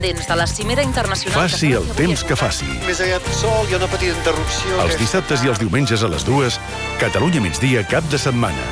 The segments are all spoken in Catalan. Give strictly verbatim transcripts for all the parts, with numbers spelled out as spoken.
Dins de la cimera internacional... Faci el temps que faci. Més aviat sol, hi ha una petita interrupció... Els dissabtes i els diumenges a les dues, Catalunya migdia, cap de setmana.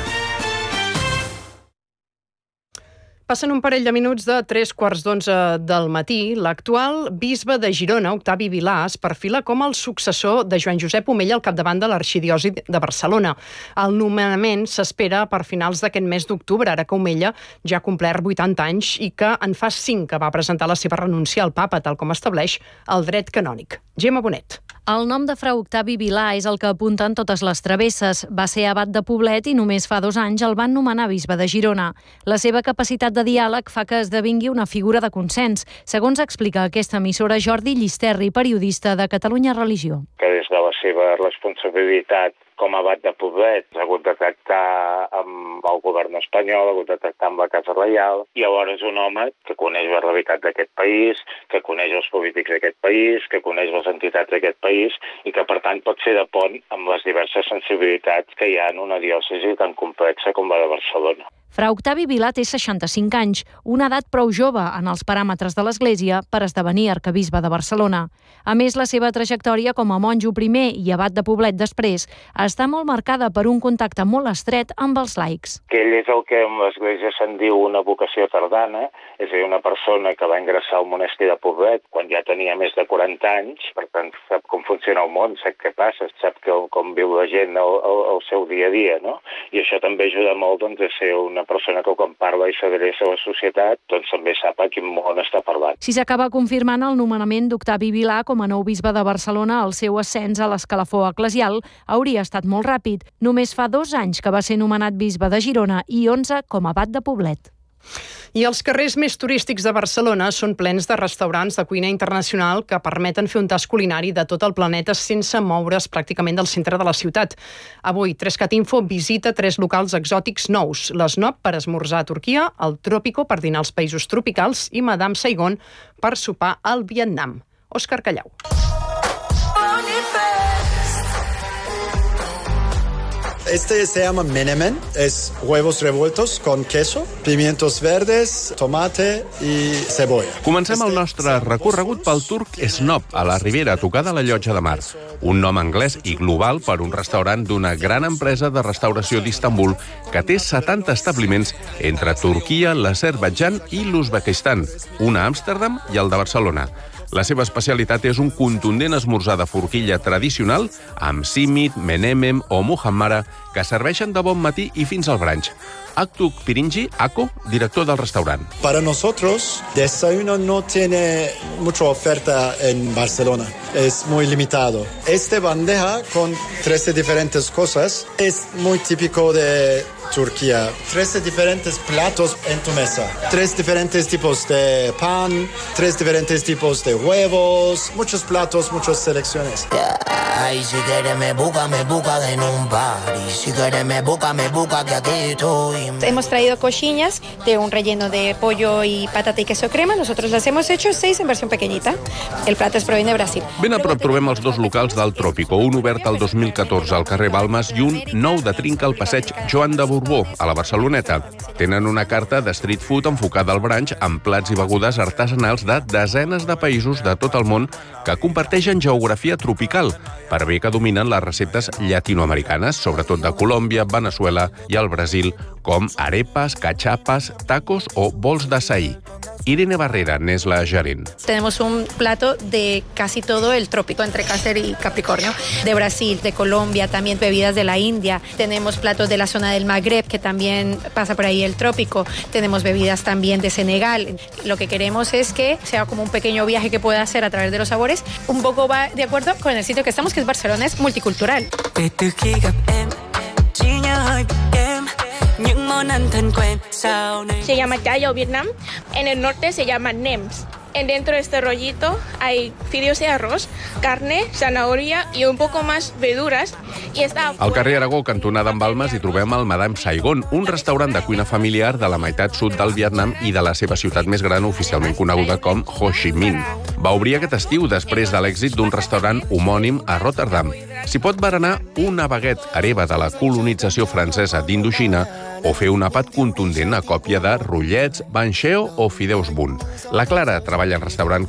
Passen un parell de minuts de tres quarts d'onze del matí. L'actual bisbe de Girona, Octavi Vilà, es perfila com el successor de Joan Josep Omella al capdavant de l'arxidiòcesi de Barcelona. El nomenament s'espera per finals d'aquest mes d'octubre, ara que Omella ja ha complert vuitanta anys i que en fa cinc que va presentar la seva renúncia al papa, tal com estableix el dret canònic. Gemma Bonet. El nom de fra Octavi Vilà és el que apunten totes les travesses. Va ser abat de Poblet i només fa dos anys el van nomenar bisbe de Girona. La seva capacitat de diàleg fa que esdevingui una figura de consens, segons explica aquesta emissora Jordi Llisterri, periodista de Catalunya Religió. Que des de la seva responsabilitat com a abat de Poblet ha hagut de tractar amb el govern espanyol, ha hagut de tractar amb la Casa Reial, i alhora és un home que coneix la realitat d'aquest país, que coneix els polítics d'aquest país, que coneix les entitats d'aquest país i que, per tant, pot ser de pont amb les diverses sensibilitats que hi ha en una diòcesi tan complexa com la de Barcelona. Fra Octavi Vilà té seixanta-cinc anys, una edat prou jove en els paràmetres de l'Església per esdevenir arquebisbe de Barcelona. A més, la seva trajectòria com a monjo primer i abat de Poblet després està molt marcada per un contacte molt estret amb els laics. Que ell és el que en l'Església se'n diu una vocació tardana, és a dir, una persona que va ingressar al monestir de Poblet quan ja tenia més de quaranta anys, per tant sap com funciona el món, sap què passa, sap que, com viu la gent el, el, el seu dia a dia, no? I això també ajuda molt doncs, a ser una persona que quan parla i s'adreça a la societat doncs també sap a quin món està parlant. Si s'acaba confirmant el nomenament d'Octavi Vilà com a nou bisbe de Barcelona, el seu ascens a l'escalafó eclesial hauria estat molt ràpid. Només fa dos anys que va ser nomenat bisbe de Girona i onze com a abat de Poblet. I els carrers més turístics de Barcelona són plens de restaurants de cuina internacional que permeten fer un tast culinari de tot el planeta sense moure's pràcticament del centre de la ciutat. Avui, Trescat Info visita tres locals exòtics nous. L'Snob per esmorzar a Turquia, el Trópico per dinar als països tropicals i Madame Saigon per sopar al Vietnam. Òscar Callau. Este se llama menemen, es huevos revueltos con queso, pimientos verdes, tomate i cebolla. Comencem el nostre recorregut pel turc Snob, a la Ribera, tocada a la Llotja de Mar. Un nom anglès i global per un restaurant d'una gran empresa de restauració d'Istanbul que té setanta establiments entre Turquia, l'Azerbaidjan i l'Uzbekistan, un a Amsterdam i el de Barcelona. La seva especialitat és un contundent esmorzar de forquilla tradicional amb simit, menemem o muhammara que serveixen de bon matí i fins al brunch. Aktuk Pirinci, Ako, director del restaurant. Para nosotros, desayuno no tiene mucha oferta en Barcelona. Es muy limitado. Este bandeja con trece diferentes cosas es muy típico de Turquía. trece diferentes platos en tu mesa. Tres diferentes tipos de pan, tres diferentes tipos de huevos, muchos platos, muchas selecciones. Ay, si quieres me busca, me busca en un party. Si quieres me busca, me busca que aquí estoy. Hemos traído coxinhas de un relleno de pollo y patata y queso crema. Nosotros las hemos hecho seis en versión pequeñita. El plato es proviene de Brasil. Ben a prop trobem els dos locals del Trópico, un obert el dos mil catorze al carrer Balmes i un nou de trinca al passeig Joan de Borbó, a la Barceloneta. Tenen una carta de street food enfocada al brunch amb plats i begudes artesanals de desenes de països de tot el món que comparteixen geografia tropical, per bé que dominen les receptes llatinoamericanes, sobretot de Colòmbia, Venezuela i el Brasil, com arepas, cachapas, tacos o bols d'açaí. Irene Barrera n'és la gerent. Tenemos un plato de casi todo el trópico, entre Cáncer y Capricornio, de Brasil, de Colombia, también bebidas de la India. Tenemos platos de la zona del Magreb, que también pasa por ahí el trópico. Tenemos bebidas también de Senegal. Lo que queremos es que sea como un pequeño viaje que pueda hacer a través de los sabores. Un poco va de acuerdo con el sitio que estamos, que es Barcelona, es multicultural. Se llama Chayo Vietnam. En el norte se llama Nems. En dentro de este rollito hay fideos de arroz, carne, zanahoria i un poco más verduras. I està al carrer Aragó, cantonada amb Balmes, hi trobem el Madame Saigon, un restaurant de cuina familiar de la meitat sud del Vietnam i de la seva ciutat més gran, oficialment coneguda com Ho Chi Minh. Va obrir aquest estiu després de l'èxit d'un restaurant homònim a Rotterdam. S'hi pot berenar una baguette hereva de la colonització francesa d'Indoxina o fer un àpat contundent a còpia de rotllets, banxeo o fideus bunt. La Clara treballa en restaurant